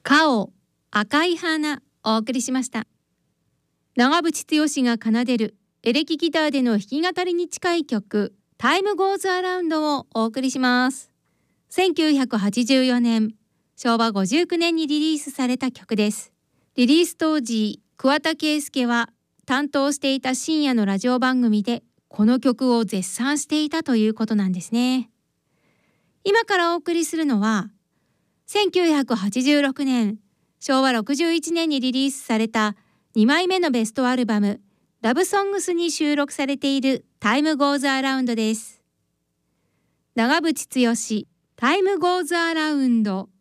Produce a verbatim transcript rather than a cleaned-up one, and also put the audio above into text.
青、赤い花お送りしました。長渕剛が奏でるエレキギターでの弾き語りに近い曲タイムゴーズアラウンドをお送りします。せんきゅうひゃくはちじゅうよねん、しょうわごじゅうきゅうねんにリリースされた曲です。リリース当時、桑田佳祐は担当していた深夜のラジオ番組でこの曲を絶賛していたということなんですね。今からお送りするのはせんきゅうひゃくはちじゅうろくねん、しょうわろくじゅういちねんにリリースされたにまいめのベストアルバムラブソングスに収録されているタイムゴーズアラウンドです。長渕剛タイムゴーズアラウンド。